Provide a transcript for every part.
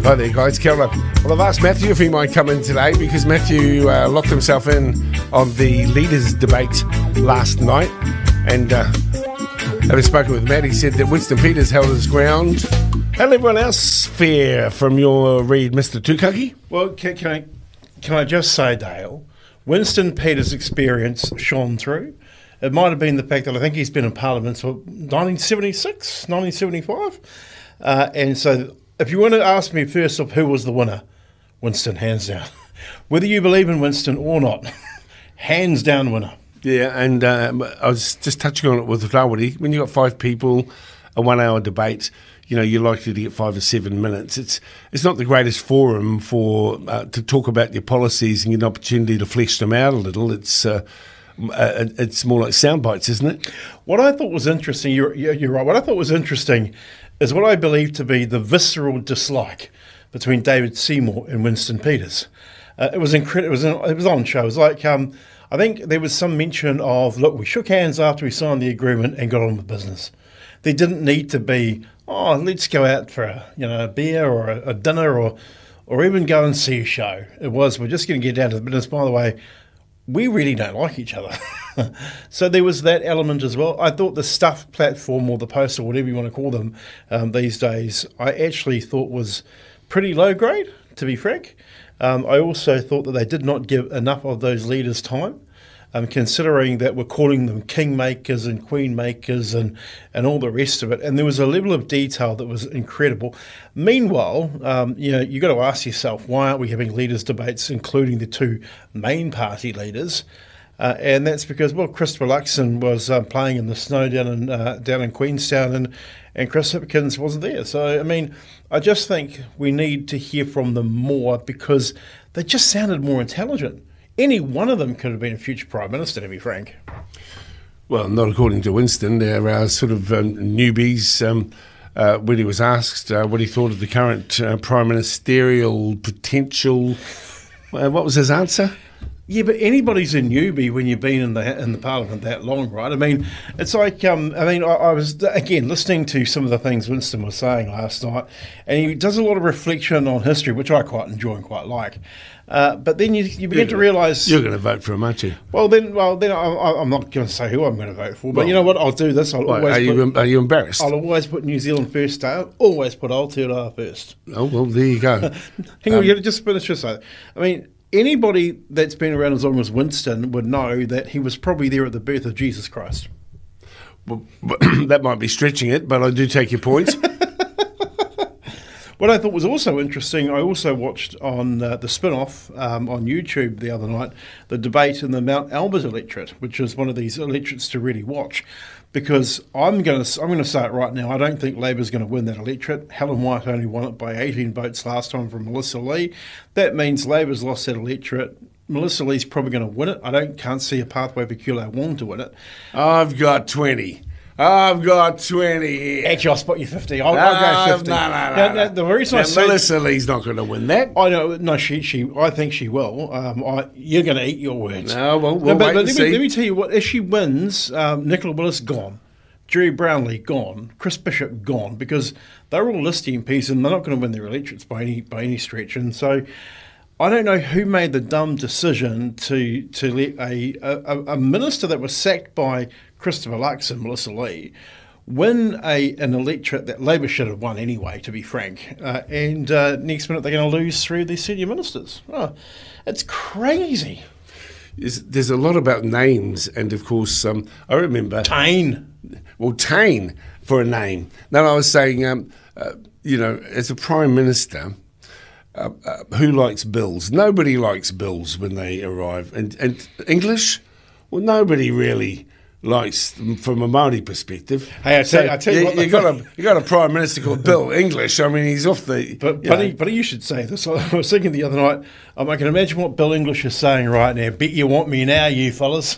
Hi there, guys. Kia ora. Well, I've asked Matthew if he might come in today because Matthew locked himself in on the leaders' debate last night. And having spoken with Matt, he said that Winston Peters held his ground. How did everyone else fare from your read, Mr. Tukaki? Well, can I just say, Dale, Winston Peters' experience shone through. It might have been the fact that I think he's been in Parliament since 1976, 1975. And so if you want to ask me first of who was the winner, Winston, hands down. Whether you believe in Winston or not, hands down winner. Yeah, and I was just touching on it with Rawiri. When you've got 5 people, a 1 hour debate, you know, you're likely to get 5 or 7 minutes. It's not the greatest forum for to talk about your policies and get an opportunity to flesh them out a little. It's more like sound bites, isn't it? What I thought was interesting, you're right, what I thought was interesting is what I believe to be the visceral dislike between David Seymour and Winston Peters. It was incredible. It was on show. It was like, I think there was some mention of, look, we shook hands after we signed the agreement and got on with business. There didn't need to be, let's go out for a beer or a dinner or even go and see a show. It was, we're just going to get down to the business. By the way, we really don't like each other. So there was that element as well. I thought the Stuff platform or the Post or whatever you want to call them these days, I actually thought was pretty low grade, to be frank. I also thought that they did not give enough of those leaders time, considering that we're calling them kingmakers and queenmakers and all the rest of it. And there was a level of detail that was incredible. Meanwhile, you've got to ask yourself, why aren't we having leaders' debates, including the 2 main party leaders? And that's because, Christopher Luxon was playing in the snow down in Queenstown, and Chris Hipkins wasn't there. So, I mean, I just think we need to hear from them more because they just sounded more intelligent. Any one of them could have been a future Prime Minister, to be frank. Well, not according to Winston. They're sort of newbies. When he was asked what he thought of the current Prime Ministerial potential, what was his answer? Yeah, but anybody's a newbie when you've been in the Parliament that long, right? I mean, it's like, I was, again, listening to some of the things Winston was saying last night, and he does a lot of reflection on history, which I quite enjoy and quite like. But then you begin to realise... You're going to vote for him, aren't you? Well, then I'm not going to say who I'm going to vote for, but you know what? I'll do this. Are you embarrassed? I'll always put New Zealand first, Dale. Always put Aotearoa first. Oh, well, there you go. Hang on, just finish this. I mean... Anybody that's been around as long as Winston would know that he was probably there at the birth of Jesus Christ. Well, that might be stretching it, but I do take your point. What I thought was also interesting, I also watched on the spin-off on YouTube the other night, the debate in the Mount Albert electorate, which is one of these electorates to really watch. Because I'm going to say it right now, I don't think Labour's going to win that electorate. Helen White only won it by 18 votes last time from Melissa Lee. That means Labour's lost that electorate. Melissa Lee's probably going to win it. can't see a pathway for Kulau Wong to win it. I've got 20. Here. Actually, I'll spot you 50. I'll go 50. No. The reason I say Melissa Lee's not going to win that. I know. No, I think she will. You're going to eat your words. No, we'll wait and see. Let me tell you what. If she wins, Nicola Willis gone, Jerry Brownlee gone, Chris Bishop gone, because they're all list MPs and they're not going to win their electorates by any stretch. And so, I don't know who made the dumb decision to let a minister that was sacked by Christopher Luxon, Melissa Lee, win an electorate that Labor should have won anyway, to be frank. And next minute they're going to lose 3 of their senior ministers. Oh, it's crazy. There's a lot about names, and of course, I remember... Tain. Well, Tain for a name. No, I was saying, as a Prime Minister... who likes bills? Nobody likes bills when they arrive. And English? Well, nobody really likes them from a Māori perspective. Hey, I tell you what, you got a Prime Minister called Bill English. I mean, he's off the... But you should say this. I was thinking the other night, I can imagine what Bill English is saying right now. Bet you want me now, you fellas.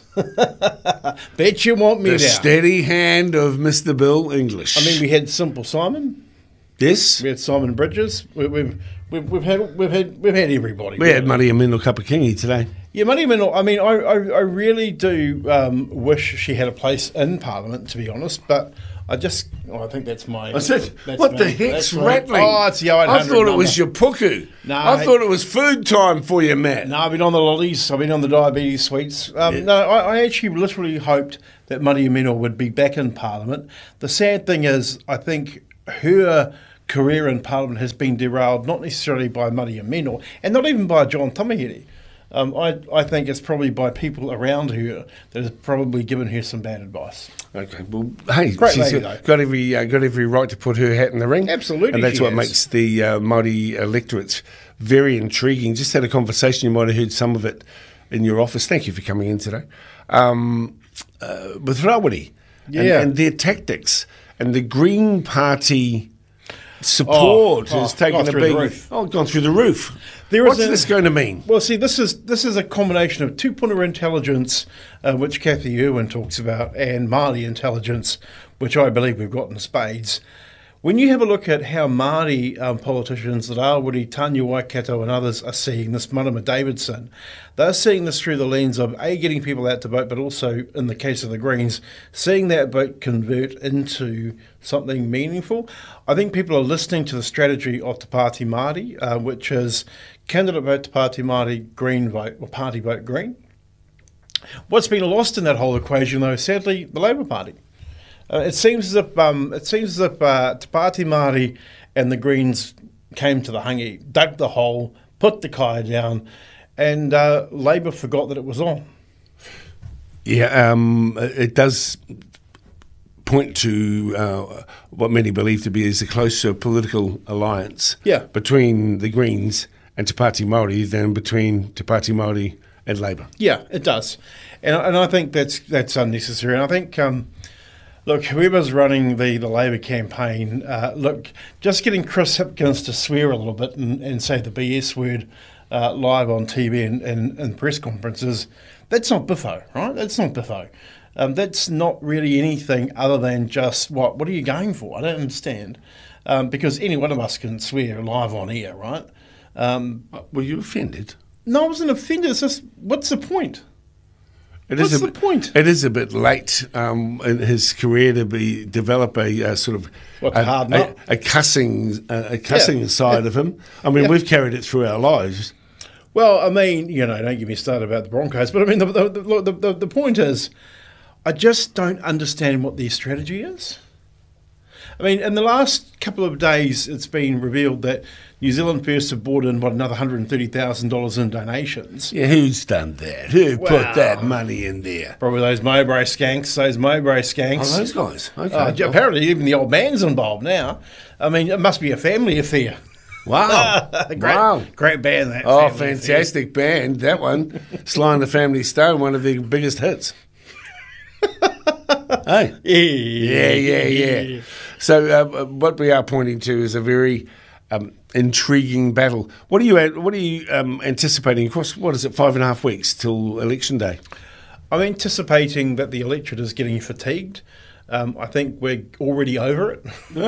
Bet you want me now. The steady hand of Mr. Bill English. I mean, we had Simple Simon. Yes. We had Simon Bridges. We've had everybody. We had Muddy and Mendel Kapakingi today. Yeah, Muddy Mendel. I mean, I really do wish she had a place in Parliament, to be honest. But I think that's my. I said, that's what me. the heck's That's my- rattling? Oh, it's the 0800 I thought it number. was your puku. No, I thought it was food time for you, Matt. No, I've been on the lollies. I've been on the diabetes sweets. No, I actually literally hoped that Murray Amino would be back in Parliament. The sad thing is, I think her career in Parliament has been derailed, not necessarily by Murray Amino, and not even by John Tamahere. I think it's probably by people around her that have probably given her some bad advice. Okay, well, hey, Great she's lady, though. got every right to put her hat in the ring. Absolutely, and that's she what has. makes the Māori electorate very intriguing. Just had a conversation, you might have heard some of it in your office. Thank you for coming in today. With Rawiri and their tactics and the Green Party support has taken gone through the big roof. gone through the roof. There What's is a- this going to mean? Well, see, this is a combination of two-pointer intelligence, which Kathy Irwin talks about, and Māori intelligence, which I believe we've got in spades. When you have a look at how Māori politicians, the Rawiri, Tanya Waikato and others are seeing this, Marama Davidson, they're seeing this through the lens of A, getting people out to vote, but also, in the case of the Greens, seeing that vote convert into something meaningful. I think people are listening to the strategy of Te Pāti Māori, which is candidate vote Te Pāti Māori, Green vote, or party vote Green. What's been lost in that whole equation, though, sadly, the Labour Party. It seems as if Te Pāti Māori and the Greens came to the hangi, dug the hole, put the kaya down, and Labour forgot that it was on. Yeah, it does point to what many believe to be is a closer political alliance between the Greens and Te Pāti Māori than between Te Pāti Māori and Labour. Yeah, it does, and I think that's unnecessary. And I think. Look, whoever's running the Labour campaign, just getting Chris Hipkins to swear a little bit and say the BS word live on TV and press conferences, that's not biffo, right? That's not biffo. That's not really anything other than just, what are you going for? I don't understand. Because any one of us can swear live on air, right? Were you offended? No, I wasn't offended. It's just, what's the point? What's the point? It is a bit late in his career to develop a sort of a cussing side of him. I mean, we've carried it through our lives. Well, I mean, don't get me started about the Broncos, but I mean, the point is, I just don't understand what their strategy is. I mean, in the last couple of days, it's been revealed that New Zealand First have brought in, another $130,000 in donations. Yeah, who's done that? Who put that money in there? Probably those Mowbray skanks, Oh, those guys. Okay. Apparently, even the old man's involved now. I mean, it must be a family affair. Wow. Great band, that. Oh, Family fantastic band, that one. Sly and the Family Stone, one of their biggest hits. Hey. Yeah. So what we are pointing to is a very intriguing battle. What are you anticipating? Of course, what is it, 5.5 weeks till election day? I'm anticipating that the electorate is getting fatigued. I think we're already over it.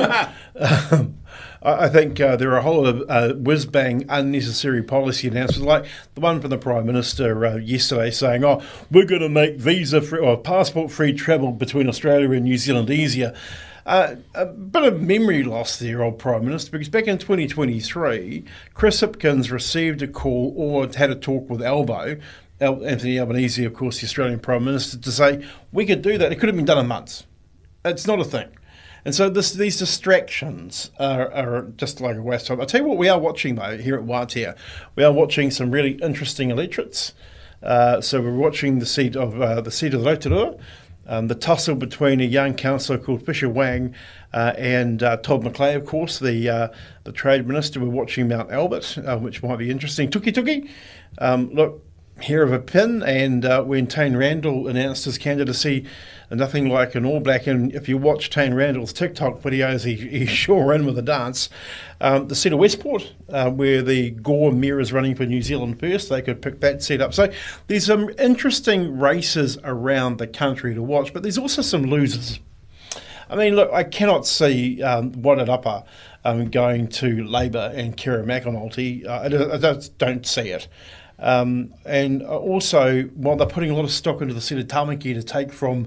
I think there are a whole lot of whiz-bang unnecessary policy announcements, like the one from the Prime Minister yesterday saying, we're going to make visa-free or passport-free travel between Australia and New Zealand easier. A bit of memory loss there, old Prime Minister, because back in 2023, Chris Hipkins received a call or had a talk with Anthony Albanese, of course, the Australian Prime Minister, to say, we could do that. It could have been done in months. It's not a thing. And so these distractions are just like a waste of time. I'll tell you what we are watching, though, here at Waitea. We are watching some really interesting electorates. So we're watching the seat of Rotorua, the tussle between a young councillor called Fisher Wang and Todd McClay, of course, the Trade Minister. We're watching Mount Albert, which might be interesting. Tuki. Look, hair of a pin, and when Tane Randall announced his candidacy, nothing like an All Black. And if you watch Tane Randall's TikTok videos, he's sure in with a dance. The seat of Westport, where the Gore Mayor is running for New Zealand First, they could pick that seat up. So there's some interesting races around the country to watch, but there's also some losers. I mean, look, I cannot see Wairarapa going to Labour and Kira McAnulty. I just don't see it. And also, while they're putting a lot of stock into the seat of Tamaki to take from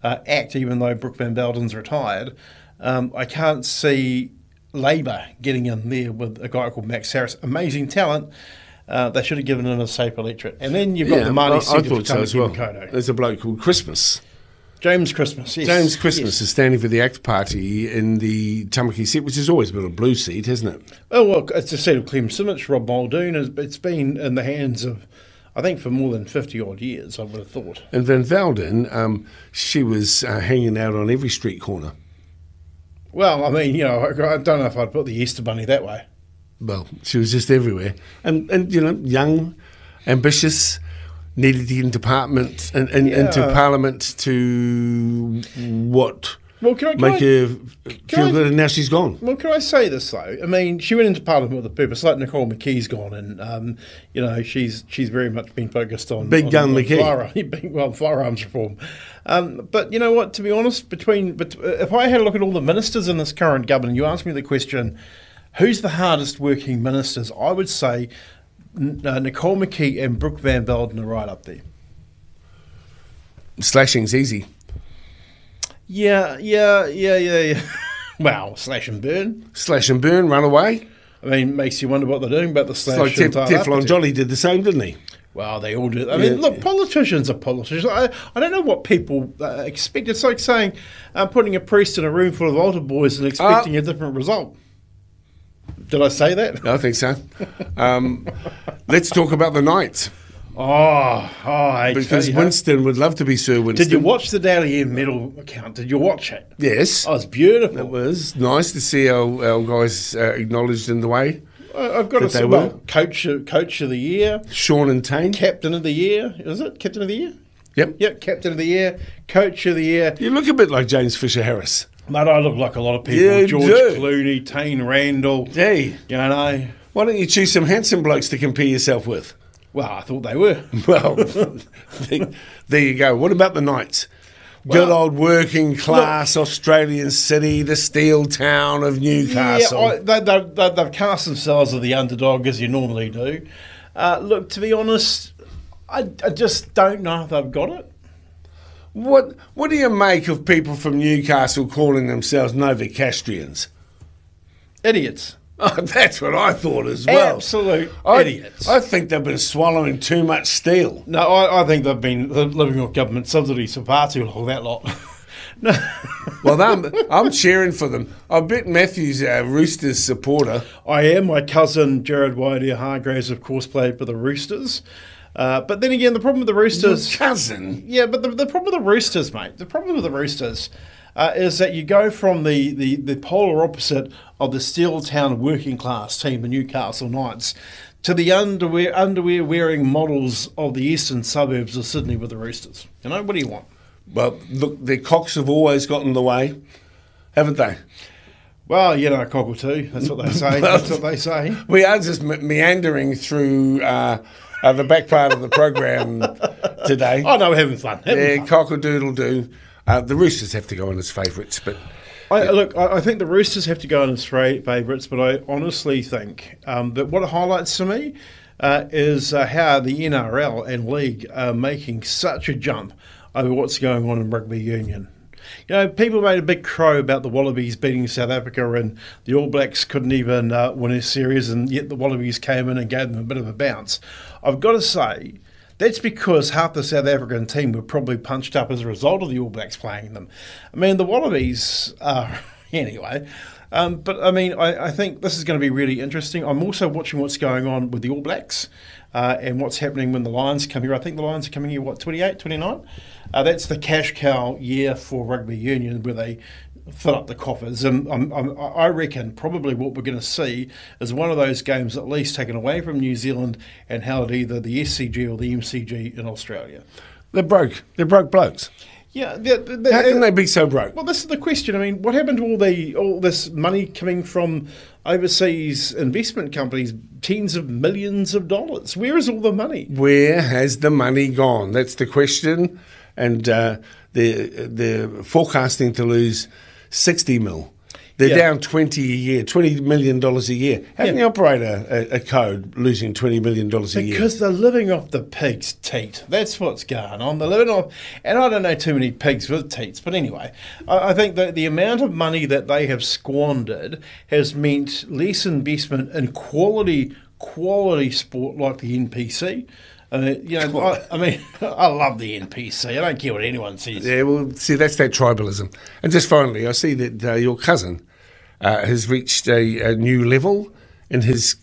act, even though Brooke Van Velden's retired. I can't see Labour getting in there with a guy called Max Harris. Amazing talent. They should have given him a safe electorate. And then you've got the Māori seat of Tamaki. There's a bloke called Christmas. James Christmas, yes. James Christmas is standing for the ACT Party in the Tamaki seat, which has always been a blue seat, hasn't it? Oh, well, it's a seat of Clem Simic, Rob Muldoon. It's been in the hands of, I think, for more than 50-odd years, I would have thought. And Van Velden, she was hanging out on every street corner. Well, I mean, I don't know if I'd put the Easter Bunny that way. Well, she was just everywhere. And young, ambitious, needed to get into Parliament into Parliament to what? Well, can make her feel good, and now she's gone. Well, can I say this though? I mean, she went into Parliament with a purpose. Like Nicole McKee's gone, and she's very much been focused on McKee, firearms reform. But you know what? To be honest, if I had a look at all the ministers in this current government, you asked me the question, who's the hardest working ministers? I would say Nicole McKee and Brooke Van Velden are right up there. Slashing's easy. Yeah. Well, slash and burn. Slash and burn, run away. I mean, makes you wonder what they're doing about the slash. It's like Teflon Johnny did the same, didn't he? Well, they all do. I mean, look, politicians are politicians. I don't know what people expect. It's like saying putting a priest in a room full of altar boys and expecting a different result. Did I say that? I think so. Let's talk about the Knights. Because Winston would love to be Sir Winston. Did you watch the Daily Air medal account? Did you watch it? Yes. Oh, it was beautiful. It was nice to see our guys acknowledged in the way. I've got to say, coach of the year. Sean and Tane. Captain of the year. Is it Captain of the year? Yep, Captain of the year. Coach of the year. You look a bit like James Fisher Harris. Mate, I look like a lot of people. Yeah, George Clooney, Tane Randall. Hey. Why don't you choose some handsome blokes to compare yourself with? Well, I thought they were. Well, there you go. What about the Knights? Good old working class Australian city, the steel town of Newcastle. Yeah, they've cast themselves as the underdog, as you normally do. Look, to be honest, I just don't know if they've got it. What do you make of people from Newcastle calling themselves Novocastrians? Idiots. Oh, that's what I thought as well. Absolute idiots. I think they've been swallowing too much steel. No, I think they've been living off government subsidies for far too long, that lot. No. Well, I'm cheering for them. I bet Matthew's a Roosters supporter. I am. My cousin, Jared Waitea-Hargraves, of course, played for the Roosters. But then again, the problem with the Roosters... Your cousin? Yeah, but the problem with the Roosters, mate, the problem with the Roosters is that you go from the polar opposite of the steel town working class team, the Newcastle Knights, to the underwear wearing models of the eastern suburbs of Sydney with the Roosters. What do you want? Well, look, their cocks have always got in the way, haven't they? Well, a cock or two. That's what they say. That's what they say. We are just meandering through the back part of the program today. Oh, no, we're having fun. Cock-a-doodle-doo. The Roosters have to go in as favourites, but... I think the Roosters have to go in as favourites, but I honestly think that what it highlights to me is how the NRL and League are making such a jump over what's going on in rugby union. People made a big crow about the Wallabies beating South Africa and the All Blacks couldn't even win a series, and yet the Wallabies came in and gave them a bit of a bounce. I've got to say, that's because half the South African team were probably punched up as a result of the All Blacks playing them. I mean, the Wallabies are... Anyway, but I mean, I think this is going to be really interesting. I'm also watching what's going on with the All Blacks and what's happening when the Lions come here. I think the Lions are coming here, 28, 29? That's the cash cow year for rugby union where they fill up the coffers. And I reckon probably what we're going to see is one of those games at least taken away from New Zealand and held either the SCG or the MCG in Australia. They're broke. They're broke blokes. Yeah, how can they be so broke? Well, this is the question. I mean, what happened to all this money coming from overseas investment companies, tens of millions of dollars? Where is all the money? Where has the money gone? That's the question. And they're forecasting to lose 60 mil They're Yeah. down 20 a year, $20 million a year. How can you operate a code losing $20 million a year? Because they're living off the pig's teat. That's what's going on. They're living off, and I don't know too many pigs with teats, but anyway, I think that the amount of money that they have squandered has meant less investment in quality sport like the NPC. I mean, I love the NPC. I don't care what anyone says. Yeah, well, see, that's that tribalism. And just finally, I see that your cousin has reached a new level in his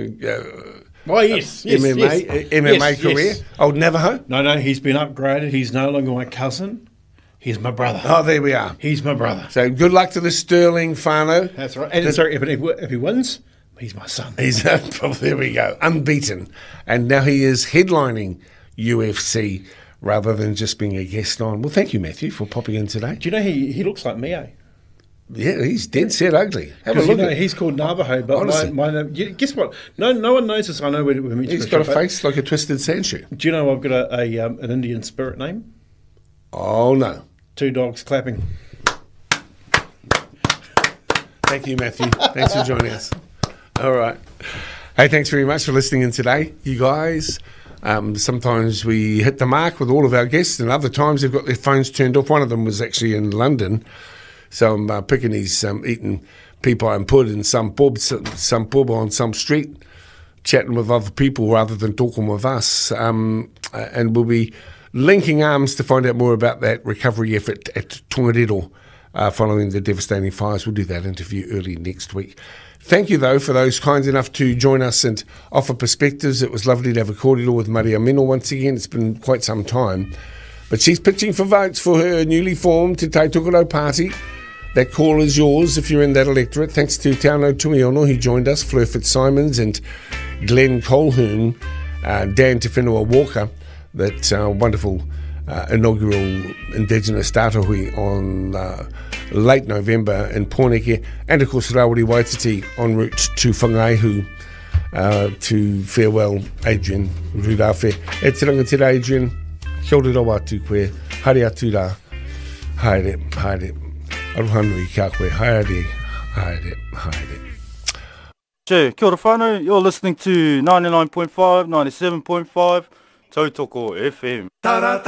MMA career. Yes. Old Navajo? No, he's been upgraded. He's no longer my cousin. He's my brother. Oh, there we are. He's my brother. So good luck to the Sterling Whānau. That's right. And sorry, if he wins, he's my son. He's there we go, unbeaten. And now he is headlining UFC rather than just being a guest on. Well, thank you, Matthew, for popping in today. Do you know he looks like me, eh? Yeah, he's dead set ugly. Have a Because look. he's called Navajo, but my name. Guess what? No one knows this. I know we're meant to. He's got a face like a twisted sandshoe. Do you know I've got an Indian spirit name? Oh no! Two dogs clapping. Thank you, Matthew. Thanks for joining us. All right. Hey, thanks very much for listening in today, you guys. Sometimes we hit the mark with all of our guests, and other times they've got their phones turned off. One of them was actually in London, so I'm picking he's eating pea pie and pud in some pub on some street, chatting with other people rather than talking with us. And we'll be linking arms to find out more about that recovery effort at Tongariro following the devastating fires. We'll do that interview early next week. Thank you, though, for those kind enough to join us and offer perspectives. It was lovely to have a cordial with Maria Mino once again. It's been quite some time. But she's pitching for votes for her newly formed Te Tai Tokerau Party. That call is yours if you're in that electorate. Thanks to Tauno Tuiono, who joined us, Fleur Fitzsimons and Glenn Colquhoun, Dan Te Whenua Walker, that wonderful inaugural Indigenous Tātahui on late November in Pōneke, and of course Rawiri Waititi en route to Whangaihu to farewell Adrian Rudawhe. E te rangatira, Adrian, kia ora watu koe, haere atu rā, haere, arohanui kia koe, haere. Kia ora whānau, you're listening to 99.5, 97.5, Tautoko FM.